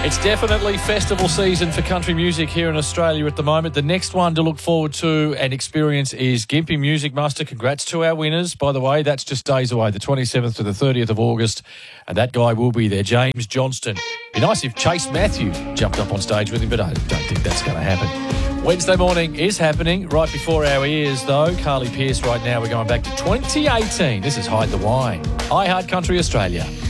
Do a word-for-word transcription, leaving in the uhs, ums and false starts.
It's definitely festival season for country music here in Australia at the moment. The next one to look forward to and experience is Gympie Music Muster. Congrats to our winners. By the way, that's just days away, the twenty-seventh to the thirtieth of August. And that guy will be there, James Johnston. Be nice if Chase Matthew jumped up on stage with him, but I don't think that's going to happen. Wednesday morning is happening right before our ears, though. Carly Pearce right now. We're going back to twenty eighteen. This is Hide the Wine. I Heart Country Australia.